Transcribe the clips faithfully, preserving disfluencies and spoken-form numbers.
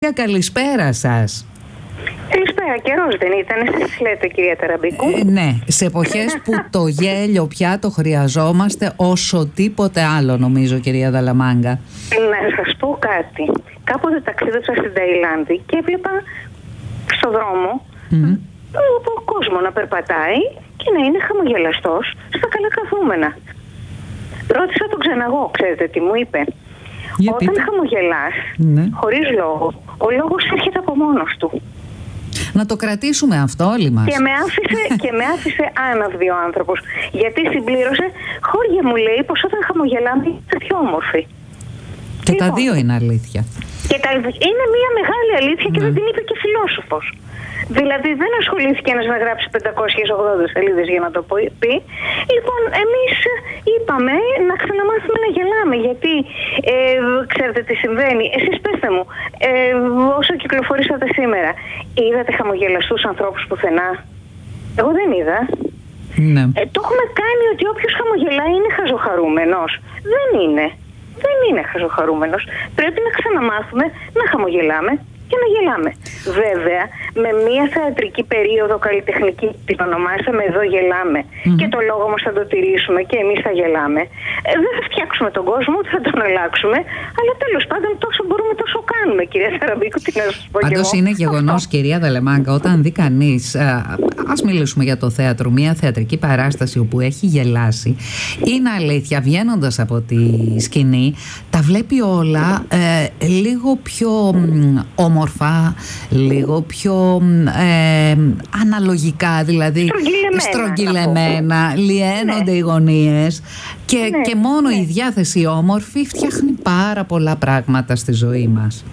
Καλησπέρα σας. Καλησπέρα, καιρός δεν ήταν, εσείς λέτε, κυρία Ταραμπίκου. Ε, ναι, σε εποχές που το γέλιο πια το χρειαζόμαστε όσο τίποτε άλλο, νομίζω, κυρία Δαλαμάγκα. Να σας πω κάτι. Κάποτε ταξίδεψα στην Ταϊλάνδη και έβλεπα στο δρόμο mm-hmm. ο κόσμο να περπατάει και να είναι χαμογελαστός στα καλά καθούμενα. Ρώτησα τον ξαναγώ, ξέρετε τι μου είπε? Για Όταν πείτε. χαμογελάς, ναι. χωρίς λόγο, ο λόγος έρχεται από μόνος του. Να το κρατήσουμε αυτό όλοι μας. Και με άφησε, και με άφησε άναυδη ο άνθρωπος. Γιατί συμπλήρωσε, χώρια μου λέει πως όταν χαμογελάμε είστε πιο όμορφοι. Και λοιπόν, τα δύο είναι αλήθεια. Και τα, είναι μια μεγάλη αλήθεια και ναι. δεν την είπε και φιλόσοφος. Δηλαδή δεν ασχολήθηκε ένας να γράψει πεντακόσιες ογδόντα σελίδες για να το πει. Λοιπόν, εμείς είπαμε να ξαναμάθουμε να γελάμε. Γιατί ε, ξέρετε τι συμβαίνει. Εσείς πέστε μου, ε, όσο κυκλοφορήσατε σήμερα, είδατε χαμογελαστούς ανθρώπους πουθενά? Εγώ δεν είδα. Ναι. Ε, το έχουμε κάνει ότι όποιος χαμογελάει είναι χαζοχαρούμενος. Δεν είναι. Δεν είναι χαζοχαρούμενος. Πρέπει να ξαναμάθουμε να χαμογελάμε και να γελάμε. Βέβαια, με μια θεατρική περίοδο καλλιτεχνική, την ονομάσαμε Εδώ γελάμε. Mm-hmm. Και το λόγο μας θα το τηρήσουμε και εμείς θα γελάμε. Ε, δεν θα φτιάξουμε τον κόσμο, ούτε θα τον αλλάξουμε, αλλά τέλος πάντων τόσο μπορούμε, τόσο κάνουμε, κυρία Ταραμπίκου. Τι να σας πω. Πάντως είναι γεγονός, κυρία Δαλαμάγκα, όταν δει κανείς, ας μιλήσουμε για το θέατρο, μια θεατρική παράσταση όπου έχει γελάσει, είναι αλήθεια, βγαίνοντας από τη σκηνή, τα βλέπει όλα ε, λίγο πιο όμορφα, όμορφα, λίγο πιο ε, αναλογικά, δηλαδή στρογγυλεμένα, στρογγυλεμένα λιένονται ναι. οι γωνίες και, ναι, και μόνο ναι. η διάθεση όμορφη φτιάχνει πάρα πολλά πράγματα στη ζωή μας.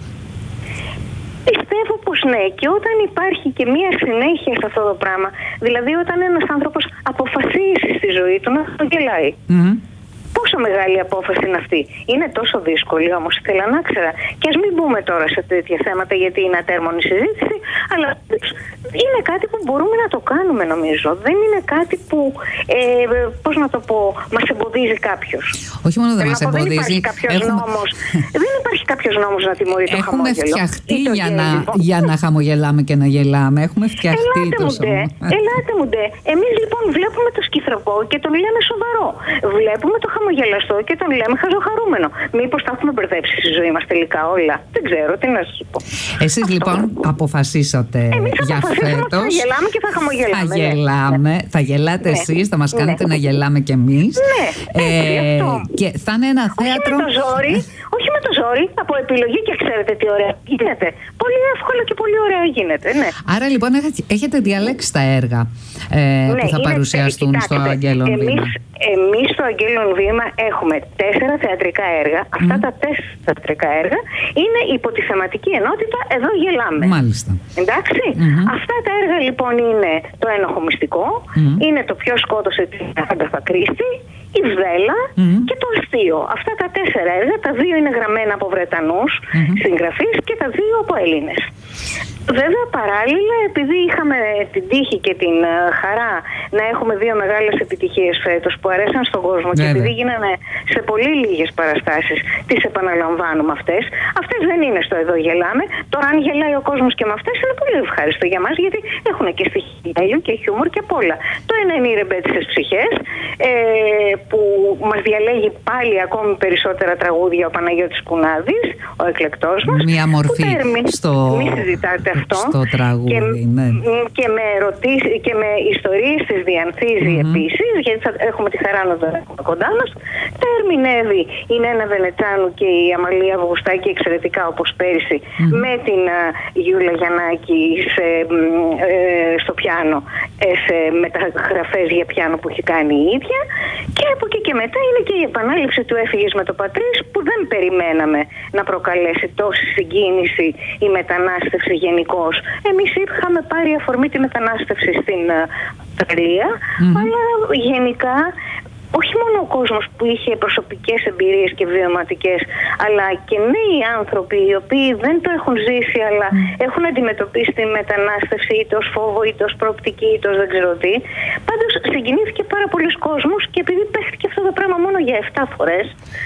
Πιστεύω πως ναι, και όταν υπάρχει και μία συνέχεια σε αυτό το πράγμα, δηλαδή όταν ένας άνθρωπος αποφασίσει στη ζωή του να γελάει. Mm-hmm. Πόσο μεγάλη απόφαση είναι αυτή? Είναι τόσο δύσκολη όμως, θέλω να ξέρω. Και ας μην μπούμε τώρα σε τέτοια θέματα γιατί είναι ατέρμονη συζήτηση, αλλά είναι κάτι που μπορούμε να το κάνουμε, νομίζω. Δεν είναι κάτι που, ε, πώς να το πω, μας εμποδίζει κάποιος. Όχι μόνο δεν μας εμποδίζει. Δεν υπάρχει κάποιος Έχουμε... νόμος. δεν υπάρχει κάποιος νόμος να τιμωρεί το Έχουμε χαμόγελο. Έχουμε φτιαχτεί για να, για να χαμογελάμε και να γελάμε. Έχουμε φτιαχτεί ελάτε το μου ντε, ελάτε μου ντε. Εμείς λοιπόν βλέπουμε το σκυθροπό και τον λέμε σοβαρό. Βλέπουμε το χαμογελαστό και τον λέμε χαζοχαρούμενο. Μήπως τα έχουμε μπερδέψει στη ζωή μας τελικά όλα? Δεν ξέρω, τι να σας πω. Εσείς αυτό. Λοιπόν αποφασίσατε Εμείς για φέτος. Θα γελάμε και θα χαμογελάμε. Θα γελάμε, ναι. θα γελάτε ναι. εσείς, θα μας κάνετε ναι. να γελάμε κι εμείς. Ναι, έτσι, ε, αυτό. Και θα είναι ένα θέατρο. Όχι με το ζόρι, όχι με το ζόρι, από επιλογή και ξέρετε τι ωραία γίνεται. Πολύ εύκολο και πολύ ωραία γίνεται, ναι. Άρα λοιπόν έχετε διαλέξει τα έργα ε, ναι, που θα παρουσιαστούν στο Αγγέλων Βήμα. Εμείς στο Αγγέλων Βήμα έχουμε τέσσερα θεατρικά έργα. Mm. Αυτά τα τέσσερα θεατρικά έργα είναι υπό τη θεματική ενότητα Εδώ γελάμε. Μάλιστα. Εντάξει. Mm-hmm. Αυτά τα έργα λοιπόν είναι το ένοχο μυστικό, mm. είναι το ποιος σκότωσε την Αγκάθα Κρίστη, η Βέλα mm-hmm. και το αστείο. Αυτά τα τέσσερα έργα, τα δύο είναι γραμμένα από Βρετανούς mm-hmm. συγγραφείς και τα δύο από Έλληνες. Βέβαια παράλληλα, επειδή είχαμε την τύχη και την uh, χαρά να έχουμε δύο μεγάλες επιτυχίες φέτος που αρέσαν στον κόσμο Βέβαια. Και επειδή γίνανε σε πολύ λίγες παραστάσεις, τις επαναλαμβάνουμε αυτές. Αυτές δεν είναι στο Εδώ γελάμε. Τώρα αν γελάει ο κόσμος και με αυτές είναι πολύ ευχάριστο για μας, γιατί έχουν και στοιχείο και χιούμορ και απ' όλα. Το ένα είναι οι ρεμπέτησες ψυχές, ε, που μας διαλέγει πάλι ακόμη περισσότερα τραγούδια ο Παναγιώτης Κουνάδης, ο εκλεκτός μας. Μια μορφή στο... Μη συζητάτε αυτό. Στο τραγούδι, και, ναι. και, με ερωτήσεις, και με ιστορίες της διανθίζει mm-hmm. επίσης, γιατί θα έχουμε τη χαρά να το έχουμε κοντά μας. Τα ερμηνεύει η Νένα Βενετσάνου και η Αμαλία Βουγουστάκη εξαιρετικά, όπως πέρυσι, mm-hmm. με την uh, Γιούλα Γιαννάκη σε, ε, στο πιάνο, ε, σε μεταγραφές για πιάνο που έχει κάνει η ίδια. Και από εκεί και μετά είναι και η επανάληψη του Έφυγες με το Πατρίς, που δεν περιμέναμε να προκαλέσει τόση συγκίνηση η μετανάστευση γενικώς. Εμείς είχαμε πάρει αφορμή τη μετανάστευση στην Αυστραλία, mm-hmm. αλλά γενικά όχι μόνο ο κόσμος που είχε προσωπικές εμπειρίες και βιωματικές, αλλά και νέοι άνθρωποι οι οποίοι δεν το έχουν ζήσει, αλλά mm. έχουν αντιμετωπίσει τη μετανάστευση είτε ως φόβο, είτε ως προοπτική, είτε ως δεν ξέρω τι. Πάντως συγκινήθηκε πάρα πολλοί κόσμος, και επειδή παίχτηκε αυτό το πράγμα μόνο για εφτά φορές,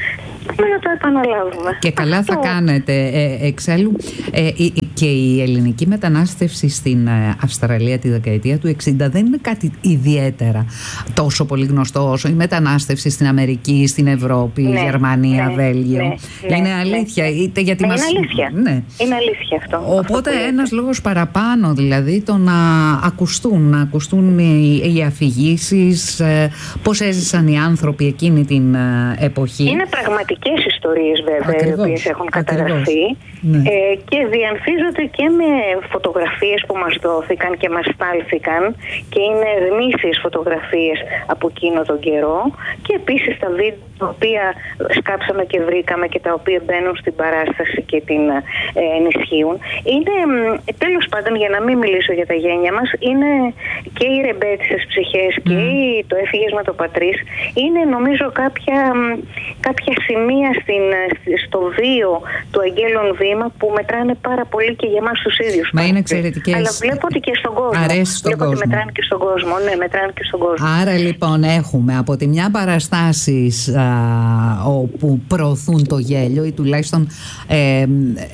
να το επαναλάβουμε. Και καλά αυτό... θα κάνετε. Ε, εξάλλου ε, και η ελληνική μετανάστευση στην Αυστραλία τη δεκαετία του εξήντα δεν είναι κάτι ιδιαίτερα τόσο πολύ γνωστό όσο η μετανάστευση στην Αμερική, στην Ευρώπη, ναι, Γερμανία, ναι, Βέλγιο. Ναι, είναι ναι, αλήθεια. Ναι. Είτε γιατί ναι, μας... Είναι αλήθεια. Ναι. Είναι αλήθεια αυτό. Οπότε αυτό ένας λόγος παραπάνω, δηλαδή, το να ακουστούν, να ακουστούν οι, οι αφηγήσεις, ε, πώς έζησαν οι άνθρωποι εκείνη την ε, εποχή. Είναι πραγματικές ιστορίες βέβαια, ακριβώς, οι οποίες έχουν καταγραφεί, ναι, ε, και διανθίζονται και με φωτογραφίες που μας δόθηκαν και μας στάλθηκαν και είναι γνήσιες φωτογραφίες από εκείνο τον καιρό, και επίσης τα βίντεο τα οποία σκάψαμε και βρήκαμε και τα οποία μπαίνουν στην παράσταση και την ε, ενισχύουν. Είναι, τέλος πάντων, για να μην μιλήσω για τα γένια μας, είναι και οι ρεμπέτησες ψυχές και mm. η, το έφυγες με το πατρίς, είναι νομίζω κάποια, κάποια σημεία στην, στο βίο του Αγγέλων Βήμα που μετράνε πάρα πολύ και για εμάς τους ίδιους. Μα είναι εξαιρετικές. Αλλά βλέπω ότι και στον κόσμο. Αρέσει στον βλέπω κόσμο. ότι μετράνε και στον κόσμο. Ναι, μετράνε και στον κόσμο. Άρα λοιπόν έχουμε από τη μια παραστάσεις α, όπου προωθούν το γέλιο ή τουλάχιστον ε, ε,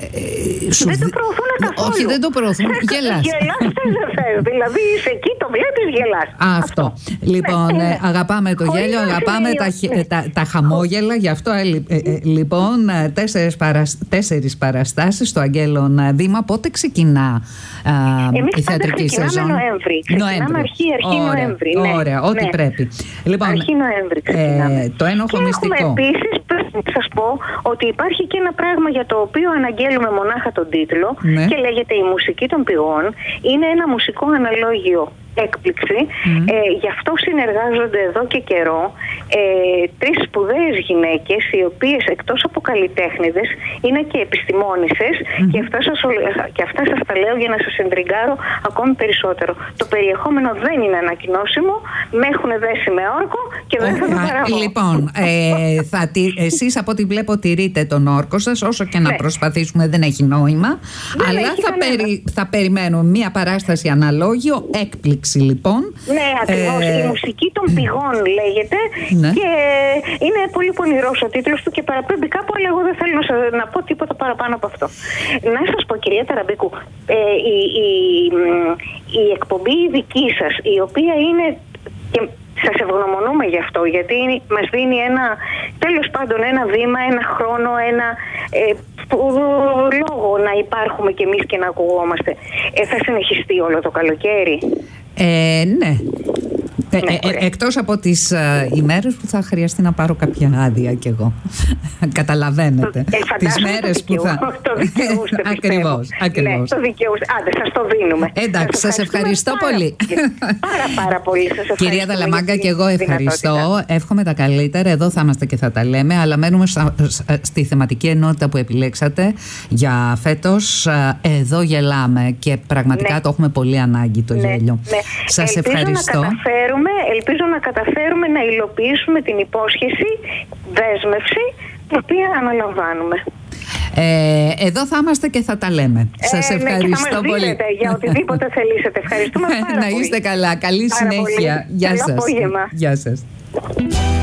σου... Δεν το προωθούν καθόλου. Όχι, δεν το προωθούν. Γελάς. Γελάς δεν θες. Δηλαδή είσαι εκεί, το βλέπεις, γελάς. Α, αυτό. Λοιπόν, ε, αγαπάμε το Χωρίς γέλιο, αγαπάμε τα, ναι. τα, τα χαμόγελα. Γι' αυτό ε, ε, λοιπόν τέσσερις, παρασ... τέσσερις παραστάσεις στο Αγγέλων Δήμα. Πότε ξεκινά α, η θεατρική σεζόν? Νοέμβρη. Ξεκινάμε αρχή, αρχή ωραία, Νοέμβρη. Ναι. Ωραία, ό,τι ναι. πρέπει. Λοιπόν, αρχή Νοέμβρη ξεκινάμε. Ε, το ένοχο και μυστικό. Έχουμε επίσης, πρέπει να σας πω ότι υπάρχει και ένα πράγμα για το οποίο αναγγέλουμε μονάχα τον τίτλο, ναι, και λέγεται «Η μουσική των πηγών». Είναι ένα μουσικό αναλόγιο έκπληξη. Mm. Ε, γι' αυτό συνεργάζονται εδώ και καιρό ε, τρεις σπουδαίες γυναίκες, οι οποίες εκτός από καλλιτέχνηδες είναι και επιστημόνισσες, mm. και, αυτά σας, και αυτά σας τα λέω για να σας εντριγκάρω ακόμη περισσότερο. Το περιεχόμενο δεν είναι ανακοινώσιμο, με έχουν δέσει με όρκο και δεν θα το παραγώ. Λοιπόν, ε, θα, εσείς από ό,τι βλέπω τηρείτε τον όρκο σας, όσο και να ναι. προσπαθήσουμε δεν έχει νόημα, δεν αλλά έχει θα, περι, θα περιμένουμε μία παράσταση αναλόγιο, έκπληξη. Λοιπόν. Ναι, ακριβώς. Ε... Η μουσική των πηγών λέγεται, ναι, και είναι πολύ πονηρός ο τίτλος του και παραπέμπει κάπου, αλλά εγώ δεν θέλω να, σας, να πω τίποτα παραπάνω από αυτό. Να σας πω, κυρία Ταραμπίκου, ε, η, η, η εκπομπή η δική σας, η οποία είναι, και σας ευγνωμονούμε γι' αυτό, γιατί μας δίνει ένα, τέλος πάντων, ένα βήμα, ένα χρόνο, ένα ε, λόγο να υπάρχουμε κι εμείς και να ακουγόμαστε. Ε, θα συνεχιστεί όλο το καλοκαίρι? Ε, ναι. Ε, ναι, ε, εκτός από τις ε, ημέρες που θα χρειαστεί να πάρω κάποια άδεια κι εγώ. Καταλαβαίνετε. Ε, τις μέρες το που θα... Το δικαιούστε, ακριβώς, ακριβώς. Ναι, το δικαιούστε. Άντε, σας το δίνουμε. Εντάξει, σας, σας ευχαριστώ πάρα πολύ. Πάρα πάρα πολύ. Σας ευχαριστώ. Κυρία Δαλαμάγκα, και εγώ ευχαριστώ. Εύχομαι τα καλύτερα. Εδώ θα είμαστε και θα τα λέμε, αλλά μένουμε στα, στη θεματική ενότητα που επιλέξατε για φέτος. Εδώ γελάμε και πραγματικά ναι. το έχουμε πολύ ανάγκη το ναι, γέλιο. Ναι. Σας ελπίζω ευχαριστώ. Να καταφέρουμε, ελπίζω να καταφέρουμε να υλοποιήσουμε την υπόσχεση, δέσμευση, την οποία αναλαμβάνουμε. Ε, εδώ θα είμαστε και θα τα λέμε. Ε, Σας ευχαριστώ ναι, και θα μας πολύ. Δίνετε για οτιδήποτε θελήσετε. Ευχαριστούμε πάρα να είστε πολύ. καλά. Καλή πάρα συνέχεια. Πολύ. Γεια Καλό σας. απόγευμα. Γεια σας.